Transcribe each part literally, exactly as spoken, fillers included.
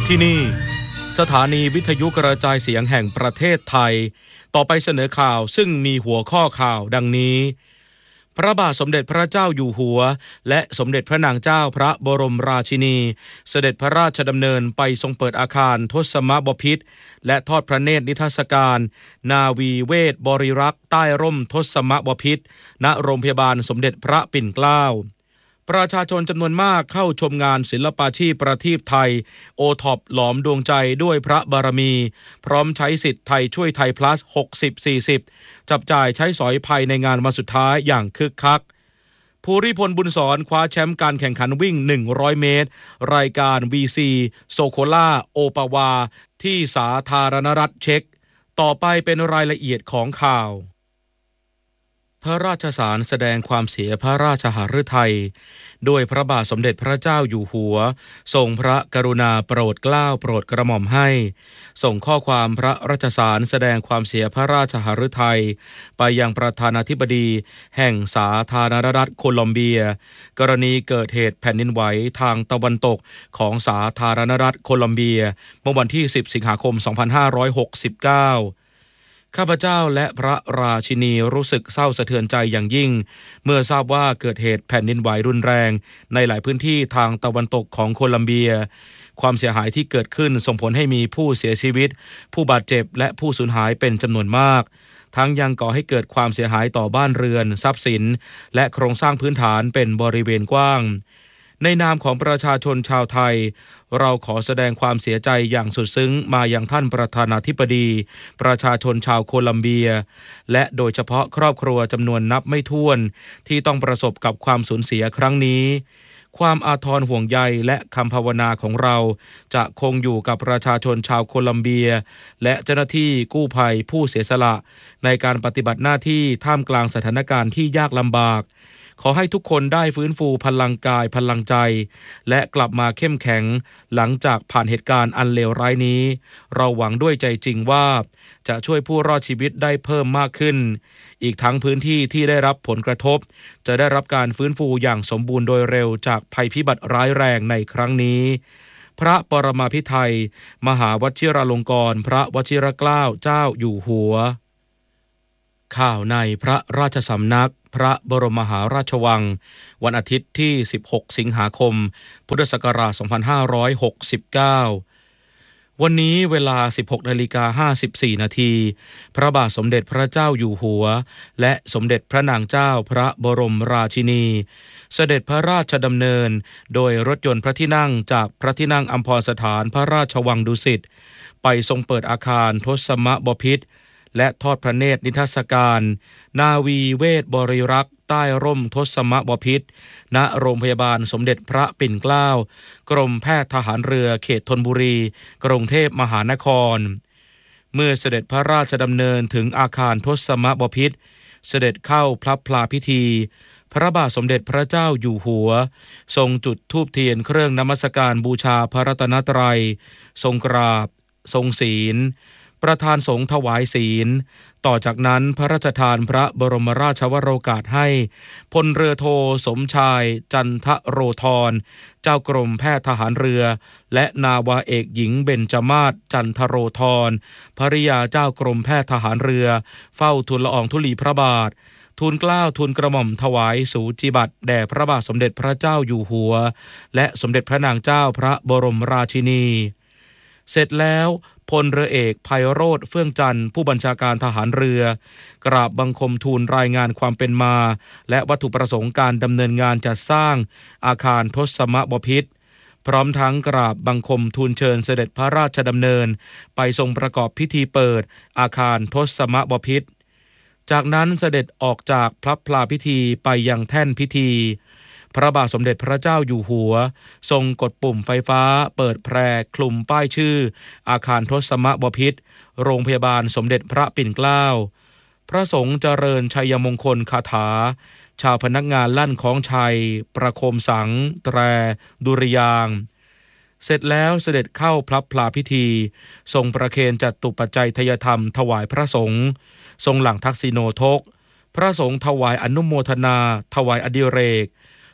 ที่นี่สถานีวิทยุกระจายเสียงแห่งประเทศไทยต่อไปเสนอข่าวซึ่งมีหัวข้อข่าวดังนี้พระบาทสมเด็จพระเจ้าอยู่หัวและสมเด็จพระนางเจ้าพระบรมราชินีเสด็จพระราชดำเนินไปทรงเปิดอาคารทศมบพิตรและทอดพระเนตรนิทรรศการนาวีเวทบริรักษ์ใต้ร่มทศมบพิตรณโรงพยาบาลสมเด็จพระปิ่นเกล้าประชาชนจำนวนมากเข้าชมงานศิลปาชีพประทีปไทยโอท็อปหลอมดวงใจด้วยพระบารมีพร้อมใช้สิทธิ์ไทยช่วยไทย plus หกสิบ สี่สิบจับจ่ายใช้สอยภัยในงานวันสุดท้ายอย่างคึกคักภูริพลบุญสอนคว้าแชมป์การแข่งขันวิ่งหนึ่งร้อยเมตรรายการ วี ซี โซโคล่าโอปาวาที่สาธารณรัฐเช็กต่อไปเป็นรายละเอียดของข่าวพระราชสารแสดงความเสียพระราชหฤทัยโดยพระบาทสมเด็จพระเจ้าอยู่หัวทรงพระกรุณาโปรดเกล้าโปรดกระหม่อมให้ส่งข้อความพระราชสารแสดงความเสียพระราชหฤทัยไปยังประธานาธิบดีแห่งสาธารณรัฐโคลอมเบียกรณีเกิดเหตุแผ่นดินไหวทางตะวันตกของสาธารณรัฐโคลอมเบียเมื่อวันที่สิบสิงหาคมสองพันห้าร้อยหกสิบเก้าข้าพเจ้าและพระราชินีรู้สึกเศร้าสะเทือนใจอย่างยิ่งเมื่อทราบว่าเกิดเหตุแผ่นดินไหวรุนแรงในหลายพื้นที่ทางตะวันตกของโคลัมเบียความเสียหายที่เกิดขึ้นส่งผลให้มีผู้เสียชีวิตผู้บาดเจ็บและผู้สูญหายเป็นจำนวนมากทั้งยังก่อให้เกิดความเสียหายต่อบ้านเรือนทรัพย์สินและโครงสร้างพื้นฐานเป็นบริเวณกว้างในนามของประชาชนชาวไทยเราขอแสดงความเสียใจอย่างสุดซึ้งมายังท่านประธานาธิบดีประชาชนชาวโคลัมเบียและโดยเฉพาะครอบครัวจำนวนนับไม่ถ้วนที่ต้องประสบกับความสูญเสียครั้งนี้ความอาทรห่วงใยและคำภาวนาของเราจะคงอยู่กับประชาชนชาวโคลัมเบียและเจ้าหน้าที่กู้ภัยผู้เสียสละในการปฏิบัติหน้าที่ท่ามกลางสถานการณ์ที่ยากลำบากขอให้ทุกคนได้ฟื้นฟูพลังกายพลังใจและกลับมาเข้มแข็งหลังจากผ่านเหตุการณ์อันเลวร้ายนี้เราหวังด้วยใจจริงว่าจะช่วยผู้รอดชีวิตได้เพิ่มมากขึ้นอีกทั้งพื้นที่ที่ได้รับผลกระทบจะได้รับการฟื้นฟูอย่างสมบูรณ์โดยเร็วจากภัยพิบัติร้ายแรงในครั้งนี้พระปรมาภิไธยมหาวชิราลงกรณ์พระวชิรเกล้าเจ้าอยู่หัวข่าวในพระราชสำนักพระบรมมหาราชวังวันอาทิตย์ที่สิบหกสิงหาคมพุทธศักราชสองพันห้าร้อยหกสิบเก้าวันนี้เวลา สิบหกนาฬิกาห้าสิบสี่นาทีพระบาทสมเด็จพระเจ้าอยู่หัวและสมเด็จพระนางเจ้าพระบรมราชินีเสด็จพระราชดำเนินโดยรถยนต์พระที่นั่งจากพระที่นั่งอัมพรสถานพระราชวังดุสิตไปทรงเปิดอาคารทศมบพิตรและทอดพระเนตรนิทรรศการนาวีเวทบริรักษ์ใต้ร่มทศมบพิตรณโรงพยาบาลสมเด็จพระปิ่นเกล้ากรมแพทย์ทหารเรือเขตธนบุรีกรุงเทพมหานครเมื่อเสด็จพระราชดำเนินถึงอาคารทศมบพิตรเสด็จเข้าพระพลาพิธีพระบาทสมเด็จพระเจ้าอยู่หัวทรงจุดธูปเทียนเครื่องนมัสการบูชาพระรัตนตรัยทรงกราบทรงศีลประธานสงฆ์ถวายศีลต่อจากนั้นพระราชทานพระบรมราชวโรกาสให้พลเรือโทสมชายจันทโรธรเจ้ากรมแพทย์ทหารเรือและนาวาเอกหญิงเบญจมาศจันทโรธรภริยาเจ้ากรมแพทย์ทหารเรือเฝ้าทูลละอองธุลีพระบาททูลเกล้าทูลกระหม่อมถวายสูจิบัติแด่พระบาทสมเด็จพระเจ้าอยู่หัวและสมเด็จพระนางเจ้าพระบรมราชินีเสร็จแล้วพลเรือเอกไพโรจน์เฟื่องจันทร์ผู้บัญชาการทหารเรือกราบบังคมทูลรายงานความเป็นมาและวัตถุประสงค์การดำเนินงานจัดสร้างอาคารทศมบพิตรพร้อมทั้งกราบบังคมทูลเชิญเสด็จพระราชดำเนินไปทรงประกอบพิธีเปิดอาคารทศมบพิตรจากนั้นเสด็จออกจากพระพลาพิธีไปยังแท่นพิธีพระบาทสมเด็จพระเจ้าอยู่หัวทรงกดปุ่มไฟฟ้าเปิดแพร่คลุมป้ายชื่ออาคารทศมบพิตรโรงพยาบาลสมเด็จพระปิ่นเกล้าพระสงฆ์เจริญชัยมงคลคาถาชาวพนักงานลั่นของชัยประโคมสังแตรดุริยางค์เสร็จแล้วเสด็จเข้าพระพลาพิธีทรงประเคนจัตุปัจจัยทยธรรมถวายพระสงฆ์ทรงหลังทักษิโนทกพระสงฆ์ถวายอนุโมทนาถวายอดิเรก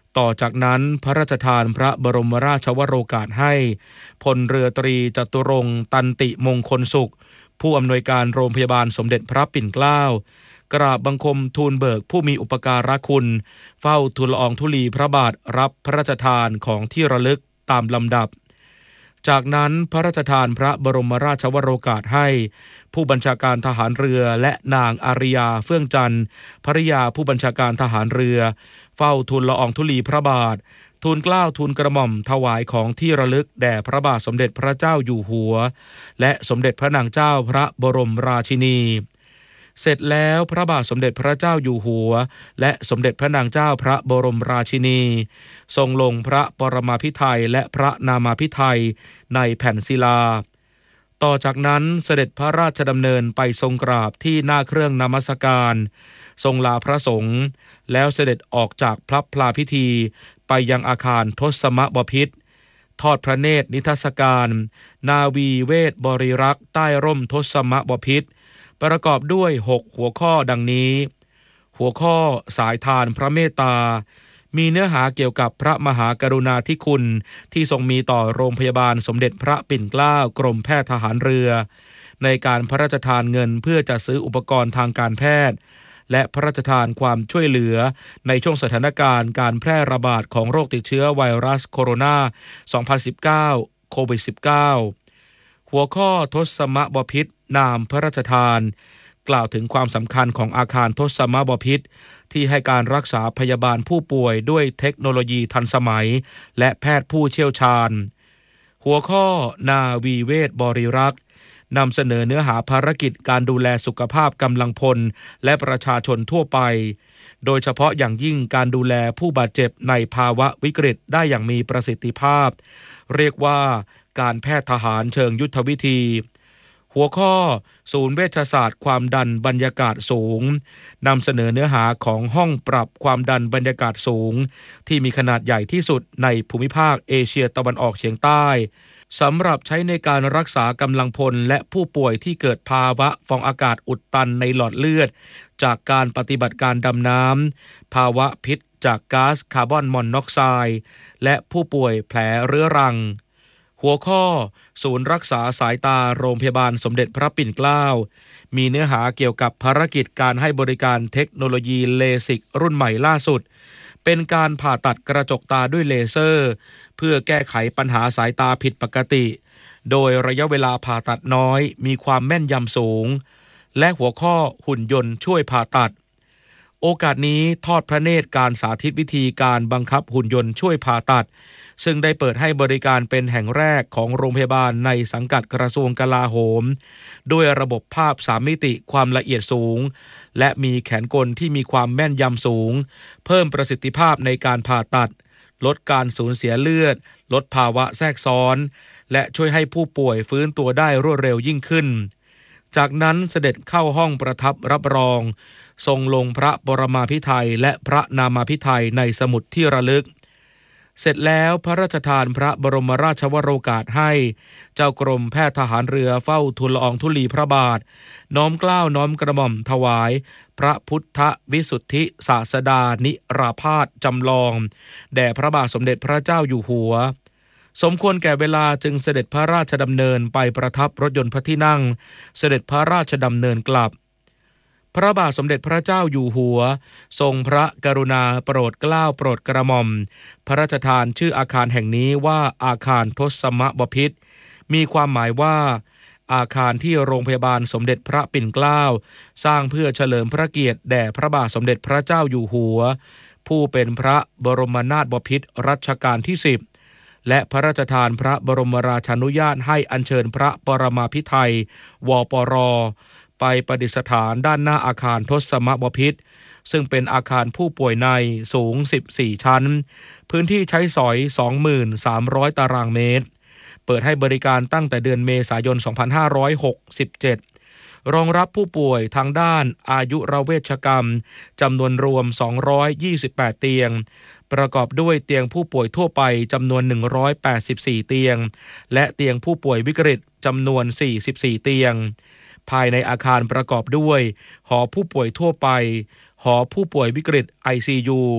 ต่อจากนั้นพระราชทานพระบรมราชวโรกาสให้พลเรือตรีจตุรงค์ตันติมงคลสุขผู้อำนวยการโรงพยาบาลสมเด็จพระปิ่นเกล้ากราบบังคมทูลเบิกผู้มีอุปการะคุณเฝ้าทูลละอองธุลีพระบาทรับพระราชทานของที่ระลึกตามลำดับจากนั้นพระราชทานพระบรมราชวโรกาสให้ผู้บัญชาการทหารเรือและนางอาริยาเฟื่องจันทร์ภริยาผู้บัญชาการทหารเรือเฝ้าทูลละอองธุลีพระบาททูลเกล้าทูลกระหม่อมถวายของที่ระลึกแด่พระบาทสมเด็จพระเจ้าอยู่หัวและสมเด็จพระนางเจ้าพระบรมราชินีเสร็จแล้วพระบาทสมเด็จพระเจ้าอยู่หัวและสมเด็จพระนางเจ้าพระบรมราชินีทรงลงพระปรมาภิไธยและพระนามาภิไธยในแผ่นศิลาต่อจากนั้นเสด็จพระราชดำเนินไปทรงกราบที่หน้าเครื่องนมัสการทรงลาพระสงฆ์แล้วเสด็จออกจากพระพลาพิธีไปยังอาคารทศมบพิตรทอดพระเนตรนิทรรศการนาวีเวทบริรักษ์ใต้ร่มทศมบพิตรประกอบด้วยหกหัวข้อดังนี้หัวข้อสายทานพระเมตตามีเนื้อหาเกี่ยวกับพระมหากรุณาธิคุณที่ทรงมีต่อโรงพยาบาลสมเด็จพระปิ่นเกล้ากรมแพทย์ทหารเรือในการพระราชทานเงินเพื่อจัดซื้ออุปกรณ์ทางการแพทย์และพระราชทานความช่วยเหลือในช่วงสถานการณ์การแพร่ระบาดของโรคติดเชื้อไวรัสโคโรนา สองพันสิบเก้า โควิด สิบเก้า หัวข้อทศมบพิตรนามพระราชทานกล่าวถึงความสำคัญของอาคารทศมบพิตรที่ให้การรักษาพยาบาลผู้ป่วยด้วยเทคโนโลยีทันสมัยและแพทย์ผู้เชี่ยวชาญหัวข้อนาวีเวทบริรักษ์นำเสนอเนื้อหาภารกิจการดูแลสุขภาพกำลังพลและประชาชนทั่วไปโดยเฉพาะอย่างยิ่งการดูแลผู้บาดเจ็บในภาวะวิกฤตได้อย่างมีประสิทธิภาพเรียกว่าการแพทย์ทหารเชิงยุทธวิธีหัวข้อศูนย์เวชศาสตร์ความดันบรรยากาศสูงนำเสนอเนื้อหาของห้องปรับความดันบรรยากาศสูงที่มีขนาดใหญ่ที่สุดในภูมิภาคเอเชียตะวันออกเฉียงใต้สำหรับใช้ในการรักษากำลังพลและผู้ป่วยที่เกิดภาวะฟองอากาศอุดตันในหลอดเลือดจากการปฏิบัติการดำน้ำภาวะพิษจากก๊าซคาร์บอนมอนอกไซด์และผู้ป่วยแผลเรื้อรังหัวข้อศูนย์รักษาสายตาโรงพยาบาลสมเด็จพระปิ่นเกล้ามีเนื้อหาเกี่ยวกับภารกิจการให้บริการเทคโนโลยีเลสิกรุ่นใหม่ล่าสุดเป็นการผ่าตัดกระจกตาด้วยเลเซอร์เพื่อแก้ไขปัญหาสายตาผิดปกติโดยระยะเวลาผ่าตัดน้อยมีความแม่นยำสูงและหัวข้อหุ่นยนต์ช่วยผ่าตัดโอกาสนี้ทอดพระเนตรการสาธิตวิธีการบังคับหุ่นยนต์ช่วยผ่าตัดซึ่งได้เปิดให้บริการเป็นแห่งแรกของโรงพยาบาลในสังกัดกระทรวงกลาโหมด้วยระบบภาพสามมิติความละเอียดสูงและมีแขนกลที่มีความแม่นยำสูงเพิ่มประสิทธิภาพในการผ่าตัดลดการสูญเสียเลือดลดภาวะแทรกซ้อนและช่วยให้ผู้ป่วยฟื้นตัวได้รวดเร็วยิ่งขึ้นจากนั้นเสด็จเข้าห้องประทับรับรองทรงลงพระปรมาภิไธยและพระนามาภิไธยในสมุดที่ระลึกเสร็จแล้วพระราชทานพระบรมราชวโรกาสให้เจ้ากรมแพทย์ทหารเรือเฝ้าทูลละอองธุลีพระบาทน้อมเกล้าน้อมกระหม่อมถวายพระพุทธวิสุทธิศาสดานิราพาสจำลองแด่พระบาทสมเด็จพระเจ้าอยู่หัวสมควรแก่เวลาจึงเสด็จพระราชดำเนินไปประทับรถยนต์พระที่นั่งเสด็จพระราชดำเนินกลับพระบาทสมเด็จพระเจ้าอยู่หัวทรงพระกรุณาโปรดเกล้าโปรดกระหม่อมพระราชทานชื่ออาคารแห่งนี้ว่าอาคารทศมบพิตรมีความหมายว่าอาคารที่โรงพยาบาลสมเด็จพระปิ่นเกล้าสร้างเพื่อเฉลิมพระเกียรติแด่พระบาทสมเด็จพระเจ้าอยู่หัวผู้เป็นพระบรมนาถบพิตรรัชกาลที่สิบและพระราชทานพระบรมราชานุญาตให้อัญเชิญพระปรมาภิไธยวปรไปประดิษฐานด้านหน้าอาคารทศมบพิตรซึ่งเป็นอาคารผู้ป่วยในสูงสิบสี่ชั้นพื้นที่ใช้สอย สองหมื่นสามพัน ตารางเมตรเปิดให้บริการตั้งแต่เดือนเมษายน สองพันห้าร้อยหกสิบเจ็ดรองรับผู้ป่วยทางด้านอายุรเวชกรรมจำนวนรวมสองร้อยยี่สิบแปดเตียงประกอบด้วยเตียงผู้ป่วยทั่วไปจำนวนหนึ่งร้อยแปดสิบสี่เตียงและเตียงผู้ป่วยวิกฤตจำนวนสี่สิบสี่เตียงภายในอาคารประกอบด้วยหอผู้ป่วยทั่วไปหอผู้ป่วยวิกฤต ไอ ซี ยู ห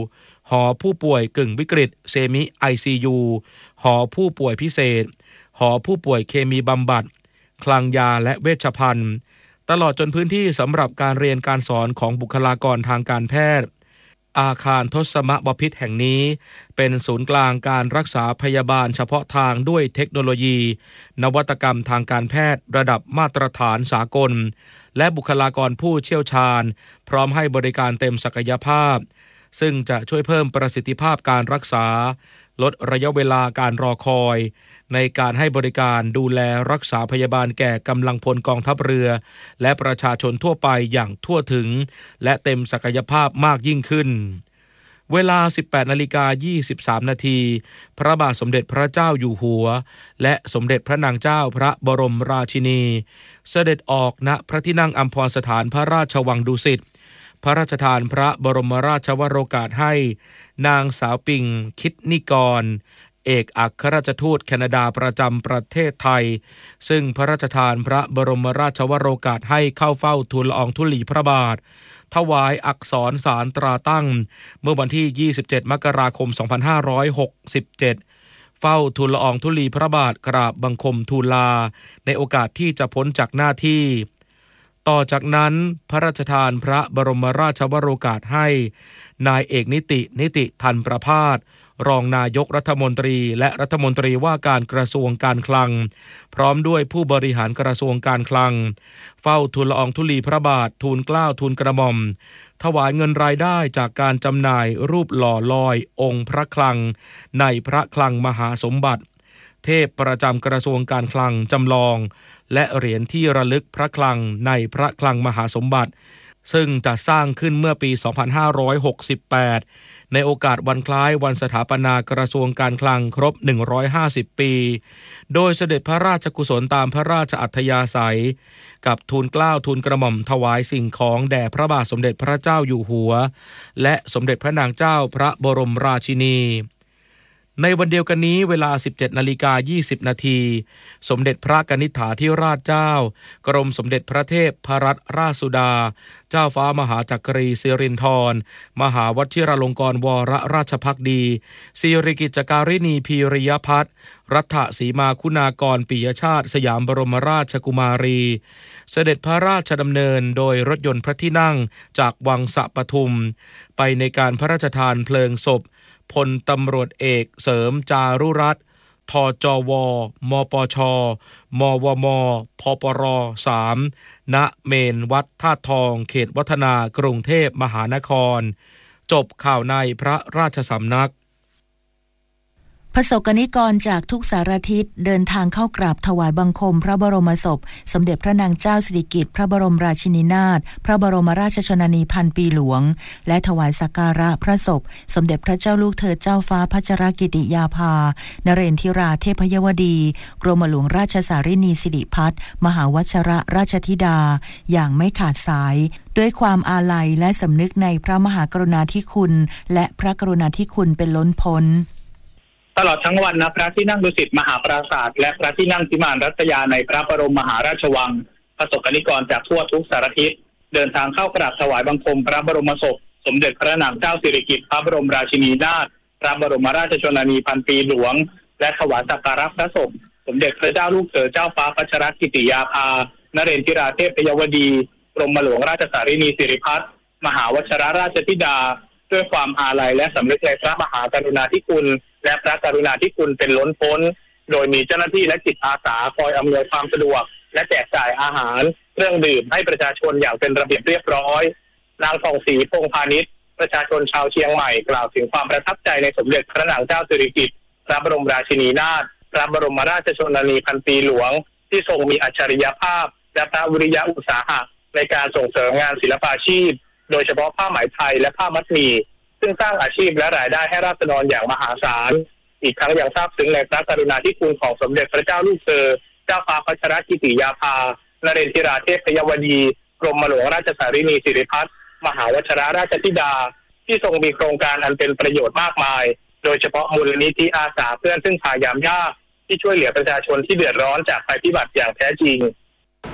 หอผู้ป่วยกึ่งวิกฤตเซมิ ไอ ซี ยู หอผู้ป่วยพิเศษหอผู้ป่วยเคมีบำบัดคลังยาและเวชภัณฑ์ตลอดจนพื้นที่สำหรับการเรียนการสอนของบุคลากรทางการแพทย์อาคารทศมบพิตรแห่งนี้เป็นศูนย์กลางการรักษาพยาบาลเฉพาะทางด้วยเทคโนโลยีนวัตกรรมทางการแพทย์ระดับมาตรฐานสากลและบุคลากรผู้เชี่ยวชาญพร้อมให้บริการเต็มศักยภาพซึ่งจะช่วยเพิ่มประสิทธิภาพการรักษาลดระยะเวลาการรอคอยในการให้บริการดูแลรักษาพยาบาลแก่กำลังพลกองทัพเรือและประชาชนทั่วไปอย่างทั่วถึงและเต็มศักยภาพมากยิ่งขึ้นเวลา สิบแปดนาฬิกายี่สิบสาม นาทีพระบาทสมเด็จพระเจ้าอยู่หัวและสมเด็จพระนางเจ้าพระบรมราชินีเสด็จออกณพระที่นั่งอัมพรสถานพระราชวังดุสิตพระราชทานพระบรมราชวโรกาสให้นางสาวปิงคิดนิกรเอกอัครราชทูตแคนาดาประจำประเทศไทยซึ่งพระราชทานพระบรมราชวโรกาสให้เข้าเฝ้าทูลละอองธุลีพระบาทถวายอักษรสารตราตั้งเมื่อวันที่ยี่สิบเจ็ดมกราคมสองพันห้าร้อยหกสิบเจ็ดเฝ้าทูลละอองธุลีพระบาทกราบบังคมทูลลาในโอกาสที่จะพ้นจากหน้าที่ต่อจากนั้นพระราชทานพระบรมราชวโรกาสให้นายเอกนิตินิติธันประภาสรองนายกรัฐมนตรีและรัฐมนตรีว่าการกระทรวงการคลังพร้อมด้วยผู้บริหารกระทรวงการคลังเฝ้าทูลละอองธุลีพระบาททูลเกล้าทูลกระหม่อมถวายเงินรายได้จากการจำหน่ายรูปหล่อลอยองค์พระคลังในพระคลังมหาสมบัติเทพประจำกระทรวงการคลังจำลองและเหรียญที่ระลึกพระคลังในพระคลังมหาสมบัติซึ่งจะสร้างขึ้นเมื่อปีสองพันห้าร้อยหกสิบแปดในโอกาสวันคล้ายวันสถาปนากระทรวงการคลังครบหนึ่งร้อยห้าสิบปีโดยเสด็จพระราชกุศลตามพระราชอัธยาศัยกับทูลเกล้าทูลกระหม่อมถวายสิ่งของแด่พระบาทสมเด็จพระเจ้าอยู่หัวและสมเด็จพระนางเจ้าพระบรมราชินีในวันเดียวกันนี้เวลา สิบเจ็ดนาฬิกายี่สิบ นาทีสมเด็จพระกนิษฐาธิราชเจ้ากรมสมเด็จพระเทพรัตนราชสุดาเจ้าฟ้ามหาจักรีสิรินธรมหาวชิราลงกรณ์วรราชภักดีสิริกิจการินีพีริยพัฒน์รัฐสีมาคุณากรปิยชาติสยามบรมราชกุมารีเสด็จพระราชดำเนินโดยรถยนต์พระที่นั่งจากวังสะปทุมไปในการพระราชทานเพลิงศพพลตำรวจเอกเสริมจารุรัตน์ทจวมปชมวมพปรสามณเมนวัดธาตุทองเขตวัฒนากรุงเทพมหานครจบข่าวในพระราชสำนักประสบกนิกรจากทุกสารทิศเดินทางเข้ากราบถวายบังคมพระบรมศพสมเด็จพระนางเจ้าสิริกิติ์พระบรมราชินีนาถพระบรมราชชนนีพันปีหลวงและถวายสักการะพระศพสมเด็จพระเจ้าลูกเธอเจ้าฟ้าพัชรกิติยาภานเรนทิราเทพยวดีกรมหลวงราชสารินีสิริพัฒน์มหาวชรราชธิดาอย่างไม่ขาดสายด้วยความอาลัยและสำนึกในพระมหากรุณาธิคุณและพระกรุณาธิคุณเป็นล้นพ้นตลอดทั้งวันนะพระที่นั่งดุสิตมหาปราสาทและพระที่นั่งพิมานรัตยาในพระบรมมหาราชวังประสบกนิกรจากทั่วทุกสารทิศเดินทางเข้ากราบถวายบังคมพระบรมศพสมเด็จพระนางเจ้าสิริกิติ์พระบรมราชินีนาถพระบรมราชชนนีพันปีหลวงและถวายสักการะพระศพสมเด็จพระเจ้าลูกเธอเจ้าฟ้าพัชรกิติยาภานเรนทิราเทพยวดีกรมหลวงราชสารินีสิริพัฒน์มหาวชิรราชธิดาด้วยความอาลัยและสำนึกในพระมหากรุณาธิคุณและพระกรุณาธิคุณเป็นล้นพ้นโดยมีเจ้าหน้าที่และจิตอาสาคอยอำนวยความสะดวกและแจกจ่ายอาหารเครื่องดื่มให้ประชาชนอย่างเป็นระเบียบเรียบร้อยนางทองศรีพงษ์พาณิชย์ประชาชนชาวเชียงใหม่กล่าวถึงความประทับใจในสมเด็จพระนางเจ้าสิริกิติ์พระบรมราชินีนาถพระบรมราชชนนีพันปีหลวงที่ทรงมีอัจฉริยภาพและพระวิริยะอุตสาหะในการส่งเสริมงานศิลปาชีพโดยเฉพาะผ้าไหมไทยและผ้ามัดหมี่ซึ่งสร้างอาชีพและรายได้ให้ราษฎรอย่างมหาศาลอีกทั้งยังทราบซึ้งในพระกรุณาธิคุณของสมเด็จพระเจ้าลูกเธอเจ้าฟ้าพัชรกิติยาภานเรนทิราเทพยวดีกรมหลวงราชสารินีสิริพัฒน์มหาวชิรราชธิดาที่ทรงมีโครงการอันเป็นประโยชน์มากมายโดยเฉพาะมูลนิธิอาสาเพื่อนซึ่งพายามยากที่ช่วยเหลือประชาชนที่เดือดร้อนจากภัยพิบัติอย่างแท้จริง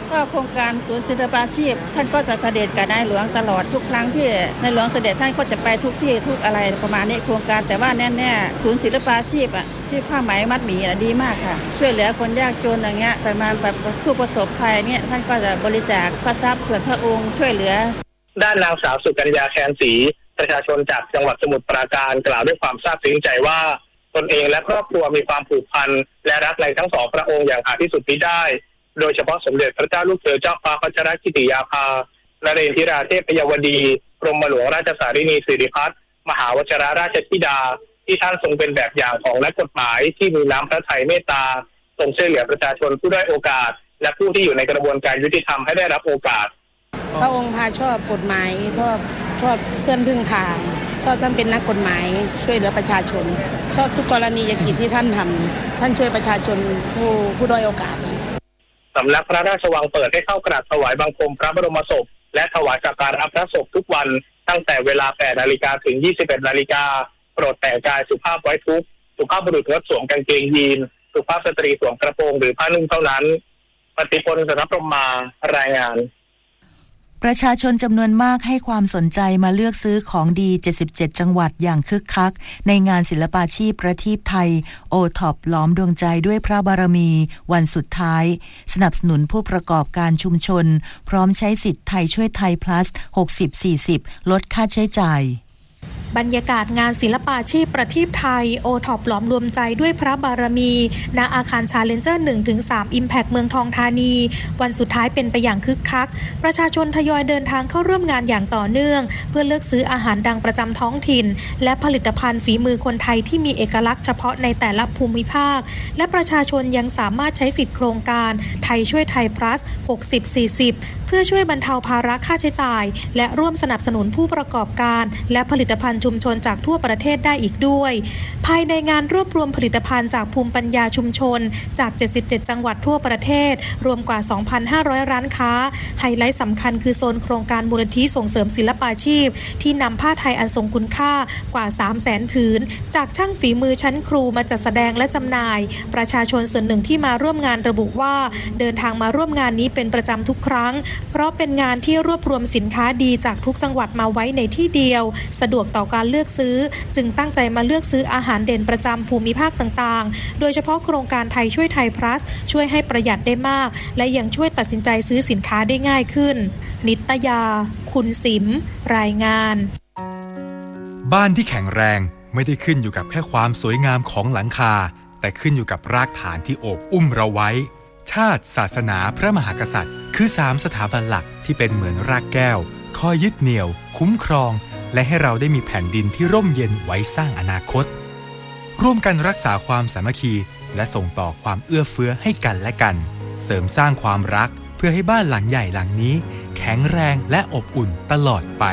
ก็โครงการศูนย์ศิลปาชีพท่านก็จะเสด็จกับนายหลวงตลอดทุกครั้งที่นายหลวงเสด็จท่านก็จะไปทุกที่ทุกอะไรประมาณนี้โครงการแต่ว่าแน่ๆศูนย์ศิลปาชีพอ่ะที่ผ้าไหมมัดหมี่น่ะดีมากค่ะช่วยเหลือคนยากจนอย่างเงี้ยประมาณแบบผู้ประสบภัยเนี่ยท่านก็จะบริจาคพระทรัพย์เผื่อพระองค์ช่วยเหลือด้านนางสาวสุกัญญาแคนศรีประชาชนจากจังหวัดสมุทรปราการกล่าวด้วยความซาบซึ้งใจว่าตนเองและครอบครัวมีความผูกพันและรักในทั้งสองพระองค์อย่างหาที่สุดมิได้โดยเฉพาะสมเด็จพระเจ้าลูกเธอเจ้าฟ้าพัชรกิติยาภานเรนทิราเทพยวดีกรมหลวงราชสารินีสิริพัฒน์มหาวชิรราชธิดาที่ท่านทรงเป็นแบบอย่างของนักกฎหมายที่มีน้ำพระทัยเมตตาทรงช่วยเหลือประชาชนผู้ด้อยโอกาสและผู้ที่อยู่ในกระบวนการยุติธรรมให้ได้รับโอกาสพระองค์พาชอบกฎหมายชอบชอบเพื่อนพึ่งทางชอบท่านเป็นนักกฎหมายช่วยเหลือประชาชนชอบทุกกรณียกิจที่ท่านทำท่านช่วยประชาชนผู้ผู้ด้อยโอกาสสำนักพระราชวังเปิดให้เข้ากราบถวายบังคมพระบรมศพและถวายสักการะพระศพทุกวันตั้งแต่เวลา แปดนาฬิกา ถึง ยี่สิบเอ็ดนาฬิกาโปรดแต่งกายสุภาพไว้ทุกข์สุภาพบุรุษงดสวมกางเกงยีนสุภาพสตรีสวมกระโปรงหรือผ้านุ่งเท่านั้นปฏิพล สนพรหมารายงานประชาชนจำนวนมากให้ความสนใจมาเลือกซื้อของดีเจ็ดสิบเจ็ดจังหวัดอย่างคึกคักในงานศิลปาชีพประทีปไทยโอท็อปล้อมดวงใจด้วยพระบารมีวันสุดท้ายสนับสนุนผู้ประกอบการชุมชนพร้อมใช้สิทธิ์ไทยช่วยไทย plus หกสิบ สี่สิบ ลดค่าใช้จ่ายบรรยากาศงานศิลปาชีพประทีปไทยโอท็อปล้อมรวมใจด้วยพระบารมีณอาคารชาเลนเจอร์ หนึ่งถึงสาม Impact เมืองทองธานีวันสุดท้ายเป็นไปอย่างคึกคักประชาชนทยอยเดินทางเข้าร่วมงานอย่างต่อเนื่องเพื่อเลือกซื้ออาหารดังประจำท้องถิ่นและผลิตภัณฑ์ฝีมือคนไทยที่มีเอกลักษณ์เฉพาะในแต่ละภูมิภาคและประชาชนยังสามารถใช้สิทธิโครงการไทยช่วยไทย plus หกสิบ สี่สิบเพื่อช่วยบรรเทาภาระค่าใช้จ่ายและร่วมสนับสนุนผู้ประกอบการและผลิตภัณฑ์ชุมชนจากทั่วประเทศได้อีกด้วยภายในงานรวบรวมผลิตภัณฑ์จากภูมิปัญญาชุมชนจากเจ็ดสิบเจ็ดจังหวัดทั่วประเทศรวมกว่า สองพันห้าร้อย ร้านค้าไฮไลท์สำคัญคือโซนโครงการมูลนิธิส่งเสริมศิลปาชีพที่นำผ้าไทยอันทรงคุณค่ากว่า สามแสน ผืนจากช่างฝีมือชั้นครูมาจัดแสดงและจำหน่ายประชาชนส่วนหนึ่งที่มาร่วมงานระบุว่าเดินทางมาร่วมงานนี้เป็นประจำทุกครั้งเพราะเป็นงานที่รวบรวมสินค้าดีจากทุกจังหวัดมาไว้ในที่เดียวสะดวกต่อการเลือกซื้อจึงตั้งใจมาเลือกซื้ออาหารเด่นประจำภูมิภาคต่างๆโดยเฉพาะโครงการไทยช่วยไทย plus ช่วยให้ประหยัดได้มากและยังช่วยตัดสินใจซื้อสินค้าได้ง่ายขึ้นนิตยาคุณสิมรายงานบ้านที่แข็งแรงไม่ได้ขึ้นอยู่กับแค่ความสวยงามของหลังคาแต่ขึ้นอยู่กับรากฐานที่โอบอุ้มเราไว้ชาติศาสนาพระมหากษัตริย์คือสามสถาบันหลักที่เป็นเหมือนรากแก้วคอยยึดเหนี่ยวคุ้มครองและให้เราได้มีแผ่นดินที่ร่มเย็นไว้สร้างอนาคตร่วมกันรักษาความสามัคคีและส่งต่อความเอื้อเฟื้อให้กันและกันเสริมสร้างความรักเพื่อให้บ้านหลังใหญ่หลังนี้แข็งแรงและอบอุ่นตลอดไป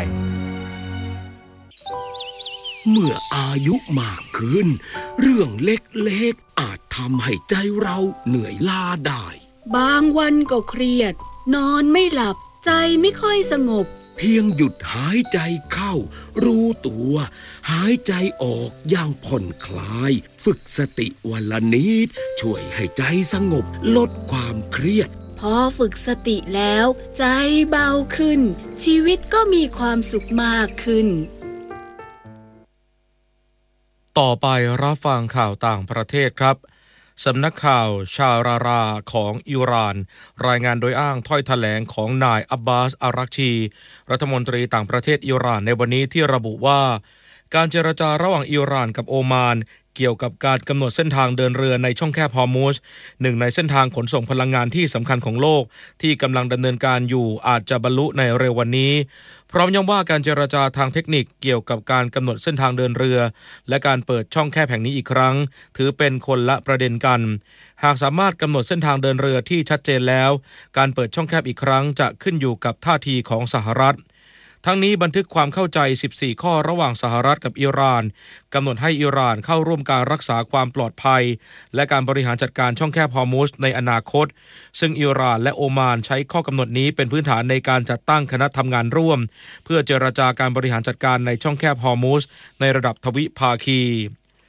เมื่ออายุมากขึ้นเรื่องเล็กๆอาจทำให้ใจเราเหนื่อยล้าได้บางวันก็เครียดนอนไม่หลับใจไม่ค่อยสงบเพียงหยุดหายใจเข้ารู้ตัวหายใจออกอย่างผ่อนคลายฝึกสติวันละนิดช่วยให้ใจสงบลดความเครียดพอฝึกสติแล้วใจเบาขึ้นชีวิตก็มีความสุขมากขึ้นต่อไปรับฟังข่าวต่างประเทศครับสำนักข่าวชาราราของอิหร่านรายงานโดยอ้างถ้อยแถลงของนายอับบาสอารักชีรัฐมนตรีต่างประเทศอิหร่านในวันนี้ที่ระบุว่าการเจรจาระหว่างอิหร่านกับโอมานเกี่ยวกับการกำหนดเส้นทางเดินเรือในช่องแคบฮอร์มุซหนึ่งในเส้นทางขนส่งพลังงานที่สำคัญของโลกที่กำลังดำเนินการอยู่อาจจะบรรลุในเร็ววันนี้พร้อมย้ำว่าการเจรจาทางเทคนิคเกี่ยวกับการกำหนดเส้นทางเดินเรือและการเปิดช่องแคบแห่งนี้อีกครั้งถือเป็นคนละประเด็นกันหากสามารถกำหนดเส้นทางเดินเรือที่ชัดเจนแล้วการเปิดช่องแคบอีกครั้งจะขึ้นอยู่กับท่าทีของสหรัฐทั้งนี้บันทึกความเข้าใจสิบสี่ข้อระหว่างสหรัฐกับอิหร่านกำหนดให้อิหร่านเข้าร่วมการรักษาความปลอดภัยและการบริหารจัดการช่องแคบฮอร์มุซในอนาคตซึ่งอิหร่านและโอมานใช้ข้อกำหนดนี้เป็นพื้นฐานในการจัดตั้งคณะทำงานร่วมเพื่อเจรจาการบริหารจัดการในช่องแคบฮอร์มุซในระดับทวิภาคี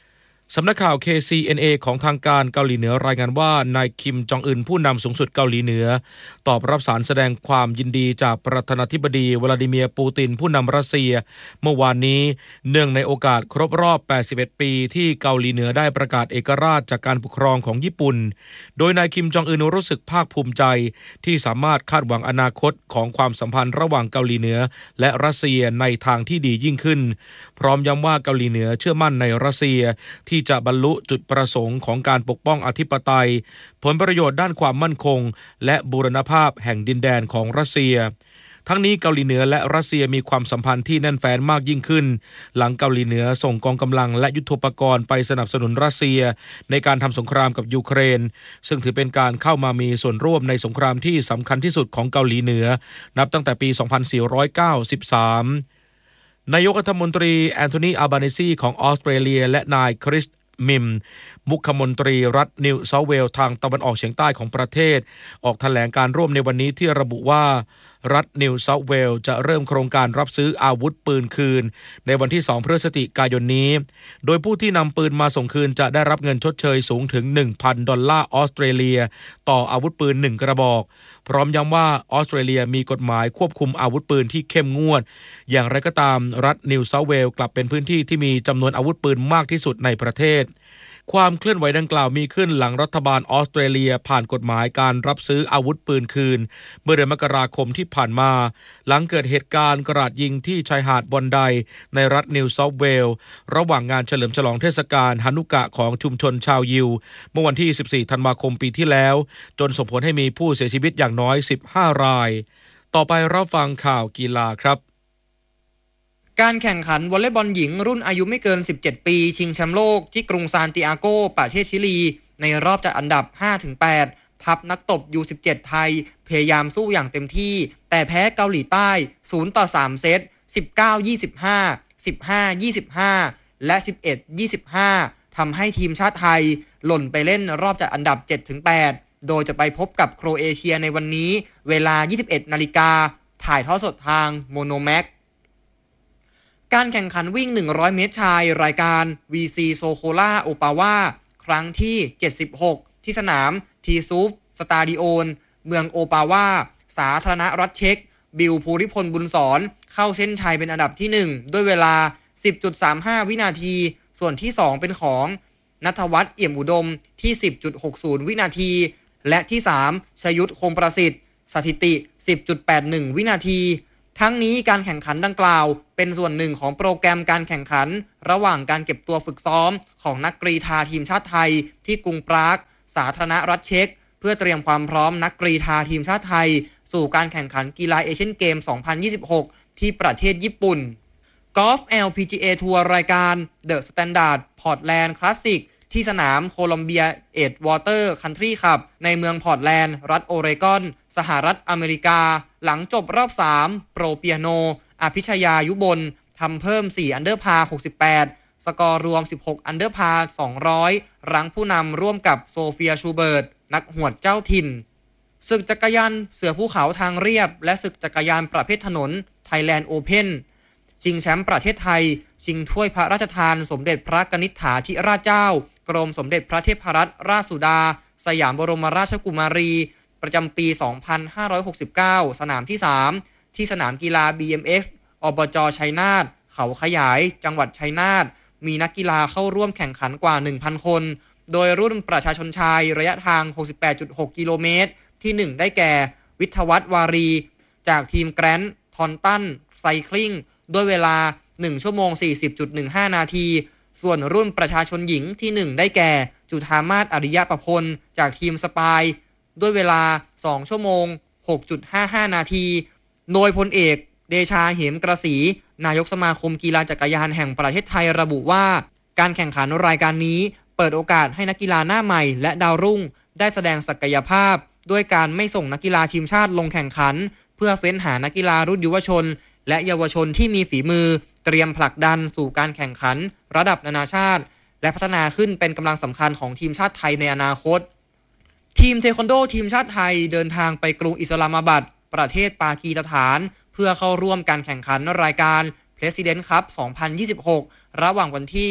สำนักข่าว เค ซี เอ็น เอ ของทางการเกาหลีเหนือรายงานว่านายคิมจองอึนผู้นำสูงสุดเกาหลีเหนือตอบรับสารแสดงความยินดีจากประธานาธิบดีวลาดิเมียร์ปูตินผู้นำรัสเซียเมื่อวานนี้เนื่องในโอกาสครบรอบแปดสิบเอ็ดปีที่เกาหลีเหนือได้ประกาศเอกราชจากการปกครองของญี่ปุ่นโดยนายคิมจองอึนรู้สึกภาคภูมิใจที่สามารถคาดหวังอนาคตของความสัมพันธ์ระหว่างเกาหลีเหนือและรัสเซียในทางที่ดียิ่งขึ้นพร้อมย้ำว่าเกาหลีเหนือเชื่อมั่นในรัสเซียที่จะบรรลุจุดประสงค์ของการปกป้องอธิปไตยผลประโยชน์ด้านความมั่นคงและบูรณภาพแห่งดินแดนของรัสเซียทั้งนี้เกาหลีเหนือและรัสเซียมีความสัมพันธ์ที่แน่นแฟ้นมากยิ่งขึ้นหลังเกาหลีเหนือส่งกองกำลังและยุทโธปกรณ์ไปสนับสนุนรัสเซียในการทำสงครามกับยูเครนซึ่งถือเป็นการเข้ามามีส่วนร่วมในสงครามที่สำคัญที่สุดของเกาหลีเหนือนับตั้งแต่ปี สองพันสี่ร้อยเก้าสิบสามนายกรัฐมนตรีแอนโทนี อัลบานีซีของออสเตรเลียและนายคริสมิมมุขมนตรีรัฐนิวเซาท์เวลส์ทางตะวันออกเฉียงใต้ของประเทศออกแถลงการร่วมในวันนี้ที่ระบุว่ารัฐนิวเซาท์เวลส์จะเริ่มโครงการรับซื้ออาวุธปืนคืนในวันที่สองพฤศจิกายนนี้โดยผู้ที่นำปืนมาส่งคืนจะได้รับเงินชดเชยสูงถึง หนึ่งพัน ดอลลาร์ออสเตรเลียต่ออาวุธปืนหนึ่งกระบอกพร้อมย้ำว่าออสเตรเลียมีกฎหมายควบคุมอาวุธปืนที่เข้มงวดอย่างไรก็ตามรัฐนิวเซาท์เวลส์กลับเป็นพื้นที่ที่มีจำนวนอาวุธปืนมากที่สุดในประเทศความเคลื่อนไหวดังกล่าวมีขึ้นหลังรัฐบาลออสเตรเลียผ่านกฎหมายการรับซื้ออาวุธปืนคืนเมื่อเดือนมกราคมที่ผ่านมาหลังเกิดเหตุการณ์กราดยิงที่ชายหาดบอนไดในรัฐนิวเซาท์เวลส์ระหว่างงานเฉลิมฉลองเทศกาลฮานุกะของชุมชนชาวยิวเมื่อวันที่สิบสี่ธันวาคมปีที่แล้วจนส่งผลให้มีผู้เสียชีวิตอย่างน้อยสิบห้ารายต่อไปรับฟังข่าวกีฬาครับการแข่งขันวอลเลย์บอลหญิงรุ่นอายุไม่เกินสิบเจ็ดปีชิงแชมป์โลกที่กรุงซานติอาโกประเทศชิลีในรอบจัดอันดับ ห้าถึงแปด ทัพนักตบ ยู สิบเจ็ด ไทยพยายามสู้อย่างเต็มที่แต่แพ้เกาหลีใต้ ศูนย์ต่อสาม เซต สิบเก้า ยี่สิบห้า สิบห้า ยี่สิบห้า และ สิบเอ็ด ยี่สิบห้า ทำให้ทีมชาติไทยหล่นไปเล่นรอบจัดอันดับ เจ็ดถึงแปด โดยจะไปพบกับโครเอเชียในวันนี้เวลา ยี่สิบเอ็ด นาฬิกาถ่ายทอดสดทางโมโนแม็กการแข่งขันวิ่งหนึ่งร้อยเมตรชายรายการ วี ซี Sokola Opava ครั้งที่เจ็ดสิบหกที่สนามทีซูฟสตาดิโอนเมืองโอปาวาสาธารณรัฐเช็กบิลภูริพลบุญสอนเข้าเส้นชัยเป็นอันดับที่หนึ่งด้วยเวลา สิบจุดสามห้า วินาทีส่วนที่สองเป็นของณัฐวัฒน์เอี่ยมอุดมที่ สิบจุดหกศูนย์ วินาทีและที่สามชยุทธคงประสิทธิ์สถิติ สิบจุดแปดหนึ่ง วินาทีทั้งนี้การแข่งขันดังกล่าวเป็นส่วนหนึ่งของโปรแกรมการแข่งขันระหว่างการเก็บตัวฝึกซ้อมของนักกรีฑาทีมชาติไทยที่กรุงปรากสาธารณรัฐเช็กเพื่อเตรียมความพร้อมนักกรีฑาทีมชาติไทยสู่การแข่งขันกีฬาเอเชียนเกม สองพันยี่สิบหก ที่ประเทศญี่ปุ่นกอล์ฟ แอล พี จี เอ ทัวร์รายการ The Standard Portland Classic ที่สนามโคลัมเบียเอ็ดวอเตอร์คันทรีคลับในเมืองพอร์ตแลนด์รัฐโอเรกอนสหรัฐอเมริกาหลังจบรอบสามโปรเปียโนอภิชยายุบลทำเพิ่มสี่อันเดอร์พาร์หกสิบแปดสกอร์รวมสิบหกอันเดอร์พาร์สองร้อยรั้งผู้นำร่วมกับโซเฟียชูเบิร์ตนักหวดเจ้าถิ่นศึกจักรยานเสือภูเขาทางเรียบและศึกจักรยานประเภทถนน Thailand Open ชิงแชมป์ประเทศไทยชิงถ้วยพระราชทานสมเด็จพระกนิษฐาธิราชเจ้ากรมสมเด็จพระเทพรัตนราชสุดาสยามบรมราชกุมารีประจำปี สองพันห้าร้อยหกสิบเก้า สนามที่สามที่สนามกีฬา บี เอ็ม เอ็กซ์ อบจ.ชัยนาทเขาขยายจังหวัดชัยนาทมีนักกีฬาเข้าร่วมแข่งขันกว่า หนึ่งพัน คนโดยรุ่นประชาชนชายระยะทาง หกสิบแปดจุดหก กิโลเมตรที่หนึ่งได้แก่วิทยวัฒน์วารีจากทีมแกรนด์ทอนตันไซคลิงด้วยเวลาหนึ่งชั่วโมง สี่สิบจุดหนึ่งห้า นาทีส่วนรุ่นประชาชนหญิงที่หนึ่งได้แก่จุฑามาศอริยประพลจากทีมสปายด้วยเวลาสองชั่วโมง หกจุดห้าห้า นาทีโดยพลเอกเดชาเหมกระสีนายกสมาคมกีฬาจักรยานแห่งประเทศไทยระบุว่าการแข่งขันรายการนี้เปิดโอกาสให้นักกีฬาหน้าใหม่และดาวรุ่งได้แสดงศักยภาพด้วยการไม่ส่งนักกีฬาทีมชาติลงแข่งขันเพื่อเฟ้นหานักกีฬารุ่นยุวชนและเยาวชนที่มีฝีมือเตรียมผลักดันสู่การแข่งขันระดับนานาชาติและพัฒนาขึ้นเป็นกำลังสำคัญของทีมชาติไทยในอนาคตทีมเทควันโดทีมชาติไทยเดินทางไปกรุงอิสลามบัดประเทศปากีสถานเพื่อเข้าร่วมการแข่งขันรายการ President Cup สองพันยี่สิบหกระหว่างวันที่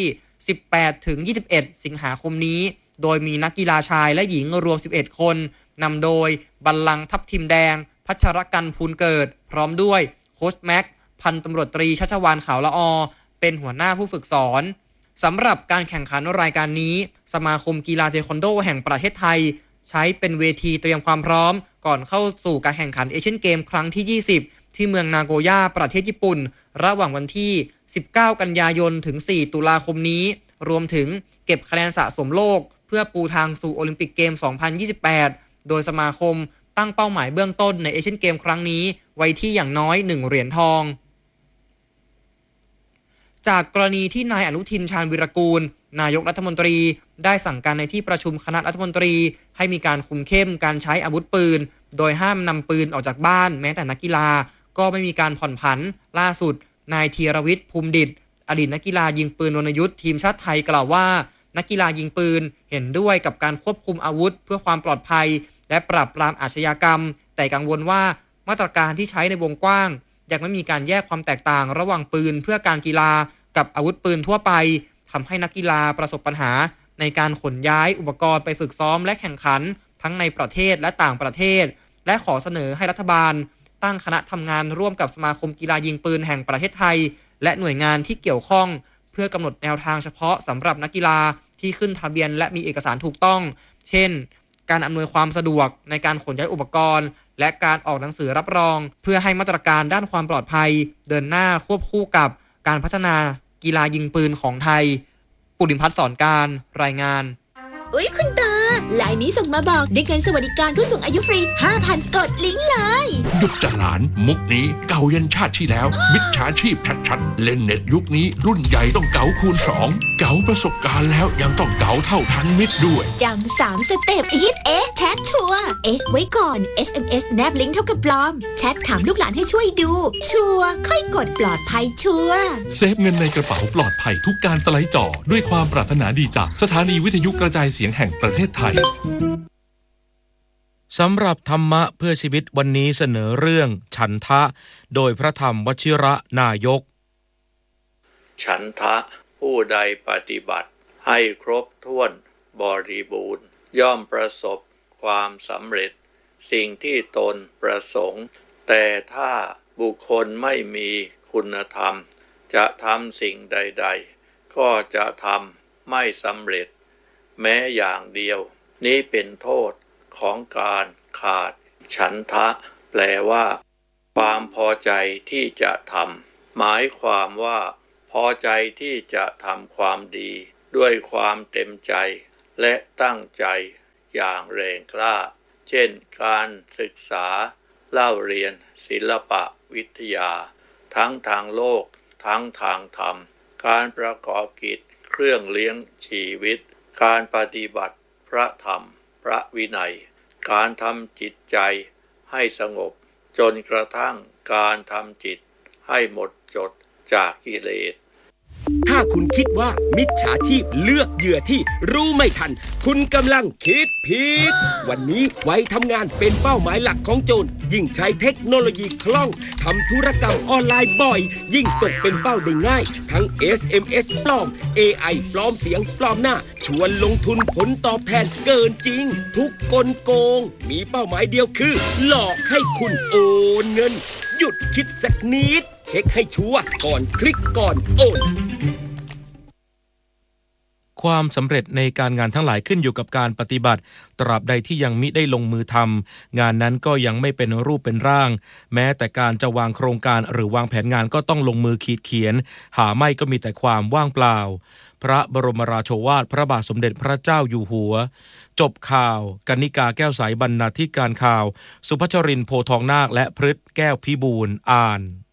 สิบแปดถึงยี่สิบเอ็ด สิงหาคมนี้โดยมีนักกีฬาชายและหญิงรวมสิบเอ็ดคนนำโดยบัลลังก์ทัพทิมแดงพัชรกันพูลเกิดพร้อมด้วยโค้ชแม็กพันตำรวจตรีชัชวาลขาวละอเป็นหัวหน้าผู้ฝึกสอนสำหรับการแข่งขันรายการนี้สมาคมกีฬาเทควันโดแห่งประเทศไทยใช้เป็นเวทีเตรียมความพร้อมก่อนเข้าสู่การแข่งขันเอเชียนเกมครั้งที่ยี่สิบที่เมืองนาโกย่าประเทศญี่ปุ่นระหว่างวันที่สิบเก้ากันยายนถึงสี่ตุลาคมนี้รวมถึงเก็บคะแนนสะสมโลกเพื่อปูทางสู่โอลิมปิกเกมสองพันยี่สิบแปดโดยสมาคมตั้งเป้าหมายเบื้องต้นในเอเชียนเกมครั้งนี้ไว้ที่อย่างน้อยหนึ่งเหรียญทองจากกรณีที่นายอนุทินชาญวิรากูลนายกรัฐมนตรีได้สั่งการในที่ประชุมคณะรัฐมนตรีให้มีการคุมเข้มการใช้อาวุธปืนโดยห้ามนำปืนออกจากบ้านแม้แต่นักกีฬาก็ไม่มีการผ่อนผันล่าสุดนายธีรวิทย์ภูมิดิษฐ์อดีตนักกีฬายิงปืนวรรณยุทธ์ทีมชาติไทยกล่าวว่านักกีฬายิงปืนเห็นด้วยกับการควบคุมอาวุธเพื่อความปลอดภัยและปราบปรามอาชญากรรมแต่กังวลว่ามาตรการที่ใช้ในวงกว้างยังไม่มีการแยกความแตกต่างระหว่างปืนเพื่อการกีฬากับอาวุธปืนทั่วไปทำให้นักกีฬาประสบปัญหาในการขนย้ายอุปกรณ์ไปฝึกซ้อมและแข่งขันทั้งในประเทศและต่างประเทศและขอเสนอให้รัฐบาลตั้งคณะทำงานร่วมกับสมาคมกีฬายิงปืนแห่งประเทศไทยและหน่วยงานที่เกี่ยวข้องเพื่อกำหนดแนวทางเฉพาะสำหรับนักกีฬาที่ขึ้นทะเบียนและมีเอกสารถูกต้องเช่นการอำนวยความสะดวกในการขนย้ายอุปกรณ์และการออกหนังสือรับรองเพื่อให้มาตรการด้านความปลอดภัยเดินหน้าควบคู่กับการพัฒนากีฬายิงปืนของไทยปุริมพัฒน์สอนการรายงานอุ๊ยคุณตาไลน์นี้ส่งมาบอกได้เงินสวัสดิการผู้สูงอายุฟรี ห้าพัน กดลิงก์เลยหยุดจะหลานมุกนี้เก่ายันชาติที่แล้วมิจฉาชีพชัดๆเล่นเน็ตยุคนี้รุ่นใหญ่ต้องเก๋าคูณสองเก๋าประสบการณ์แล้วยังต้องเก๋าเท่าทันมิตรด้วยจำสามสเต็ปฮิตเอ๊ะแชทชัวร์เอ๊ะไว้ก่อน เอส เอ็ม เอส แนบลิงก์เท่ากับปลอมแชทถามลูกหลานให้ช่วยดูชัวร์ค่อยกดปลอดภัยชัวร์เซฟเงินในกระเป๋าปลอดภัยทุกการสไลด์จอด้วยความปรารถนาดีจากสถานีวิทยุกระจายเสียงแห่งประเทศไทยสำหรับธรรมะเพื่อชีวิตวันนี้เสนอเรื่องฉันทะโดยพระธรรมวชิระนายกฉันทะผู้ใดปฏิบัติให้ครบถ้วนบริบูรณ์ย่อมประสบความสำเร็จสิ่งที่ตนประสงค์แต่ถ้าบุคคลไม่มีคุณธรรมจะทำสิ่งใดๆก็จะทำไม่สำเร็จแม้อย่างเดียวนี้เป็นโทษของการขาดฉันทะแปลว่าความพอใจที่จะทำหมายความว่าพอใจที่จะทำความดีด้วยความเต็มใจและตั้งใจอย่างแรงกล้าเช่นการศึกษาเล่าเรียนศิลปะวิทยาทั้งทางโลกทั้งทางธรรมการประกอบกิจเครื่องเลี้ยงชีวิตการปฏิบัติพระธรรมพระวินัยการทำจิตใจให้สงบจนกระทั่งการทำจิตให้หมดจดจากกิเลสถ้าคุณคิดว่ามิจฉาชีพเลือกเหยื่อที่รู้ไม่ทันคุณกำลังคิดผิดวันนี้ไว้ทำงานเป็นเป้าหมายหลักของโจรยิ่งใช้เทคโนโลยีคล่องทำธุรกรรมออนไลน์บ่อยยิ่งตกเป็นเป้าได้ง่ายทั้ง เอส เอ็ม เอส ปลอม เอ ไอ ปลอมเสียงปลอมหน้าชวนลงทุนผลตอบแทนเกินจริงทุกกลโกงมีเป้าหมายเดียวคือหลอกให้คุณโอนเงินหยุดคิดสักนิดเช็คให้ชัวร์ก่อนคลิกก่อนโอนความสำเร็จในการงานทั้งหลายขึ้นอยู่กับการปฏิบัติตราบใดที่ยังมิได้ลงมือทำงานนั้นก็ยังไม่เป็นรูปเป็นร่างแม้แต่การจะวางโครงการหรือวางแผนงานก็ต้องลงมือขีดเขียนหาไม่ก็มีแต่ความว่างเปล่าพระบรมราโชวาทพระบาทสมเด็จพระเจ้าอยู่หัวจบข่าวกนิกาแก้วใสบรรณาธิการข่าวสุพัชรินทร์โพทองนาคและพฤทธิ์แก้วพิบูลย์อ่าน